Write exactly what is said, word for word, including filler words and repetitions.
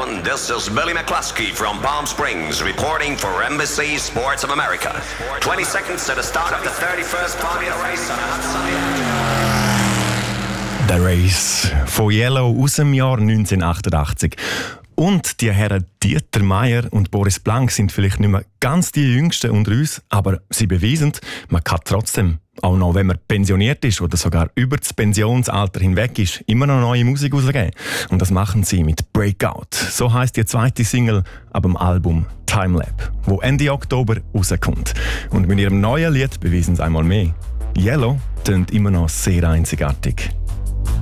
everyone. This is Billy McCluskey from Palm Springs reporting for Embassy Sports of America. twenty seconds to the start of the thirty-first Formula Race on a hot Sunday afternoon. The Race von Yellow aus dem Jahr neunzehnhundertachtundachtzig. Und die Herren Dieter Meier und Boris Blank sind vielleicht nicht mehr ganz die Jüngsten unter uns, aber sie beweisen, man kann trotzdem, auch noch wenn man pensioniert ist oder sogar über das Pensionsalter hinweg ist, immer noch neue Musik rausgeben. Und das machen sie mit Breakout. So heisst die zweite Single ab dem Album Timelab, wo Ende Oktober rauskommt. Und mit ihrem neuen Lied beweisen sie einmal mehr. Yellow tönt immer noch sehr einzigartig.